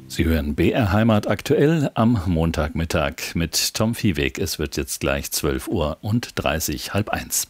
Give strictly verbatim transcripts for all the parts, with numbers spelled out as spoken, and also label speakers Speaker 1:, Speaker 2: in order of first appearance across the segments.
Speaker 1: Sie hören B R Heimat aktuell am Montagmittag mit Tom Viehweg. Es wird jetzt gleich zwölf Uhr und dreißig, halb eins.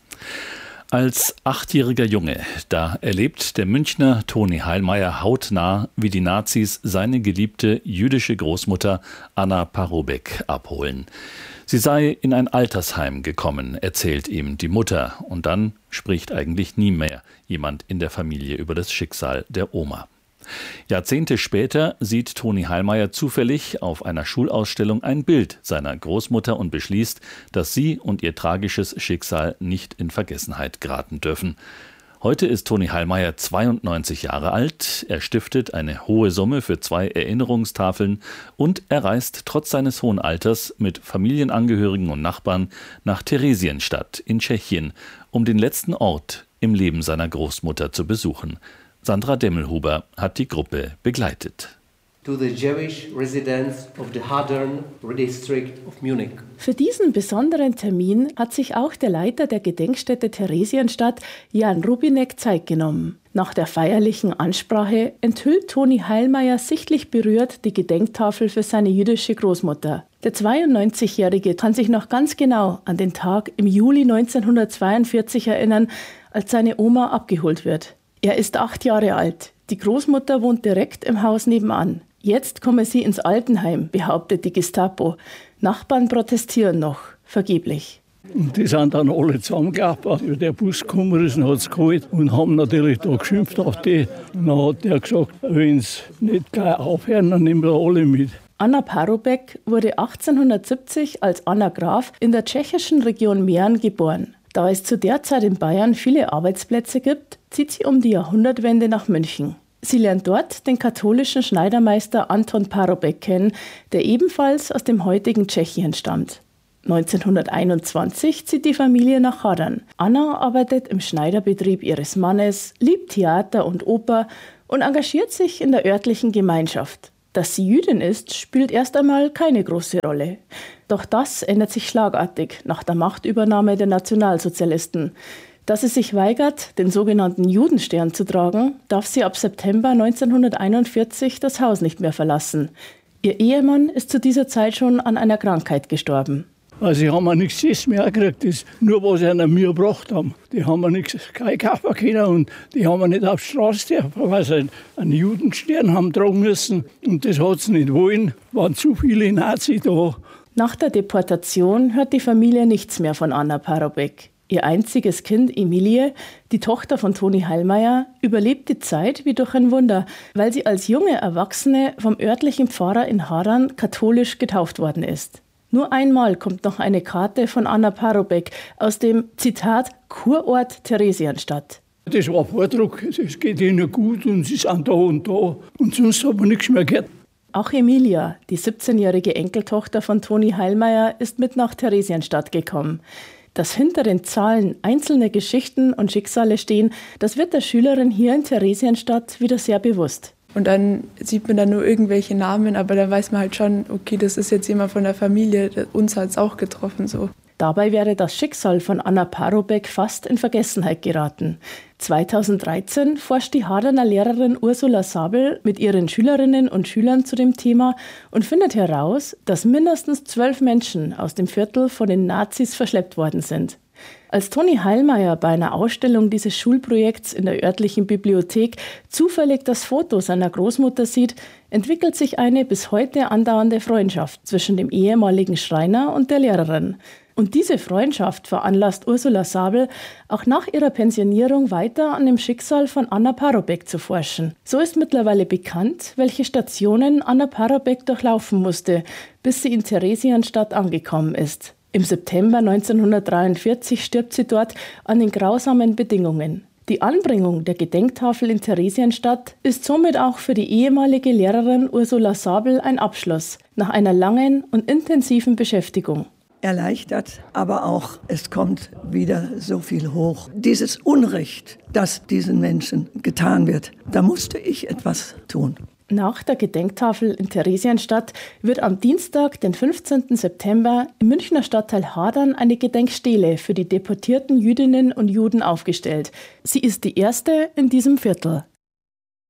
Speaker 1: Als achtjähriger Junge, da erlebt der Münchner Toni Heilmeier hautnah, wie die Nazis seine geliebte jüdische Großmutter Anna Parubek abholen. Sie sei in ein Altersheim gekommen, erzählt ihm die Mutter. Und dann spricht eigentlich nie mehr jemand in der Familie über das Schicksal der Oma. Jahrzehnte später sieht Toni Heilmeier zufällig auf einer Schulausstellung ein Bild seiner Großmutter und beschließt, dass sie und ihr tragisches Schicksal nicht in Vergessenheit geraten dürfen. Heute ist Toni Heilmeier zweiundneunzig Jahre alt, er stiftet eine hohe Summe für zwei Erinnerungstafeln und er reist trotz seines hohen Alters mit Familienangehörigen und Nachbarn nach Theresienstadt in Tschechien, um den letzten Ort im Leben seiner Großmutter zu besuchen. Sandra Demmelhuber hat die Gruppe begleitet.
Speaker 2: To the Jewish residents of the Hadern district of Munich.
Speaker 3: Für diesen besonderen Termin hat sich auch der Leiter der Gedenkstätte Theresienstadt, Jan Rubinek, Zeit genommen. Nach der feierlichen Ansprache enthüllt Toni Heilmeier sichtlich berührt die Gedenktafel für seine jüdische Großmutter. Der zweiundneunzigjährige kann sich noch ganz genau an den Tag im Juli neunzehnhundertzweiundvierzig erinnern, als seine Oma abgeholt wird. Er ist acht Jahre alt. Die Großmutter wohnt direkt im Haus nebenan. Jetzt komme sie ins Altenheim, behauptet die Gestapo. Nachbarn protestieren noch, vergeblich.
Speaker 4: Und die sind dann alle zusammengeklappt, wie der Bus gekommen ist und hat es geholt und haben natürlich da geschimpft auf die. Und dann hat der gesagt, wenn sie nicht gleich aufhören, dann nehmen wir alle mit.
Speaker 3: Anna Parubek wurde achtzehnhundertsiebzig als Anna Graf in der tschechischen Region Mähren geboren. Da es zu der Zeit in Bayern viele Arbeitsplätze gibt, zieht sie um die Jahrhundertwende nach München. Sie lernt dort den katholischen Schneidermeister Anton Parubek kennen, der ebenfalls aus dem heutigen Tschechien stammt. neunzehnhunderteinundzwanzig zieht die Familie nach Hadern. Anna arbeitet im Schneiderbetrieb ihres Mannes, liebt Theater und Oper und engagiert sich in der örtlichen Gemeinschaft. Dass sie Jüdin ist, spielt erst einmal keine große Rolle. Doch das ändert sich schlagartig nach der Machtübernahme der Nationalsozialisten. Da sie sich weigert, den sogenannten Judenstern zu tragen, darf sie ab September neunzehnhunderteinundvierzig das Haus nicht mehr verlassen. Ihr Ehemann ist zu dieser Zeit schon an einer Krankheit gestorben.
Speaker 4: Also die haben auch nichts zu essen mehr gekriegt, das nur was sie an mir gebracht haben. Die haben wir nichts kaufen können und die haben wir nicht auf die Straße dürfen, weil sie einen Judenstern haben tragen müssen. Und das hat sie nicht wollen, waren zu viele Nazis da.
Speaker 3: Nach der Deportation hört die Familie nichts mehr von Anna Parubek. Ihr einziges Kind, Emilie, die Tochter von Toni Heilmeier, überlebt die Zeit wie durch ein Wunder, weil sie als junge Erwachsene vom örtlichen Pfarrer in Hadern katholisch getauft worden ist. Nur einmal kommt noch eine Karte von Anna Parubek aus dem, Zitat, Kurort Theresienstadt.
Speaker 4: Das war Vordruck, es geht ihnen gut und sie sind da und da und sonst hat man nichts mehr gehört.
Speaker 3: Auch Emilia, die siebzehnjährige Enkeltochter von Toni Heilmeier, ist mit nach Theresienstadt gekommen. Dass hinter den Zahlen einzelne Geschichten und Schicksale stehen, das wird der Schülerin hier in Theresienstadt wieder sehr bewusst.
Speaker 5: Und dann sieht man dann nur irgendwelche Namen, aber dann weiß man halt schon, okay, das ist jetzt jemand von der Familie, uns hat es auch getroffen. So.
Speaker 3: Dabei wäre das Schicksal von Anna Parubek fast in Vergessenheit geraten. zweitausenddreizehn forscht die Haderner Lehrerin Ursula Sabel mit ihren Schülerinnen und Schülern zu dem Thema und findet heraus, dass mindestens zwölf Menschen aus dem Viertel von den Nazis verschleppt worden sind. Als Toni Heilmeier bei einer Ausstellung dieses Schulprojekts in der örtlichen Bibliothek zufällig das Foto seiner Großmutter sieht, entwickelt sich eine bis heute andauernde Freundschaft zwischen dem ehemaligen Schreiner und der Lehrerin. Und diese Freundschaft veranlasst Ursula Sabel, auch nach ihrer Pensionierung weiter an dem Schicksal von Anna Parubek zu forschen. So ist mittlerweile bekannt, welche Stationen Anna Parubek durchlaufen musste, bis sie in Theresienstadt angekommen ist. Im September neunzehnhundertdreiundvierzig stirbt sie dort an den grausamen Bedingungen. Die Anbringung der Gedenktafel in Theresienstadt ist somit auch für die ehemalige Lehrerin Ursula Sabel ein Abschluss nach einer langen und intensiven Beschäftigung.
Speaker 6: Erleichtert, aber auch es kommt wieder so viel hoch. Dieses Unrecht, das diesen Menschen getan wird, da musste ich etwas tun.
Speaker 3: Nach der Gedenktafel in Theresienstadt wird am Dienstag, den fünfzehnten September, im Münchner Stadtteil Hadern eine Gedenkstele für die deportierten Jüdinnen und Juden aufgestellt. Sie ist die erste in diesem Viertel.